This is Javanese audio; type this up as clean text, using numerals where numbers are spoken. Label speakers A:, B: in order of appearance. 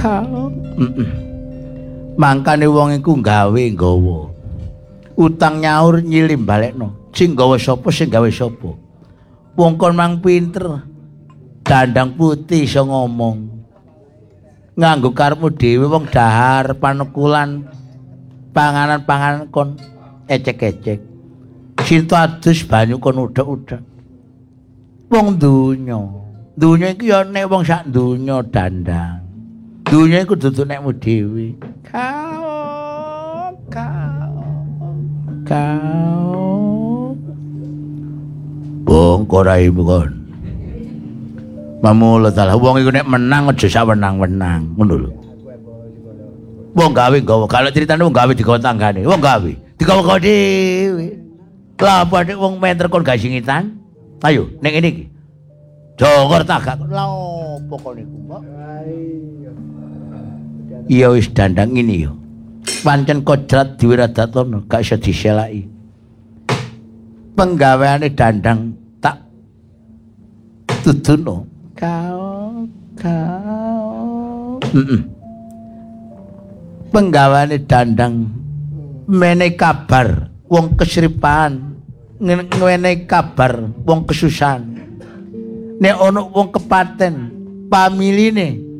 A: Mangkane wong iku gawe nggawa. Utang nyaur nyilim balekno. Sing gawa sapa sing gawe sapa? Wong kon mang pinter. Dandang putih iso ngomong. Nganggo karepmu dhewe wong dahar panukulan panganan-panganan kon ecek-ecek. Sinto adus banyu kon udak-udak. Wong donya. Donya iki ya nek wong sak donya dandang. Donya iku dudu nekmu dhewe. Kau. Bongko raimu kon. Mamula talah wong iku nek menang aja sak wenang-wenang, ngono lho. Wong gawe nggawa, kalau critane wong gawe digawa tanggane. Wong gawe digawa dhewe. Lah apa nek wong meter kon gak singitan? Ayo, nek ngene iki. Jongor tagak. Lah opo kon niku, Mbok? Iya wis dandang ini yo. Pancen kodrat diwiradatono, gak iso diselaki. Penggaweane dandang tak tuduno. Kau. Penggaweane dandang menehi kabar wong kesripan, ngenehi kabar wong kesusahan. Nek ana wong kepaten, pamiline